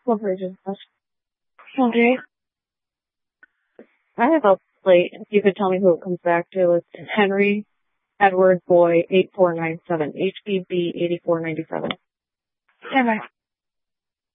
What bridge is that? Okay. I have a plate. If you could tell me who it comes back to, it's Henry Edward Boy 8497, HBB 8497. Stand by.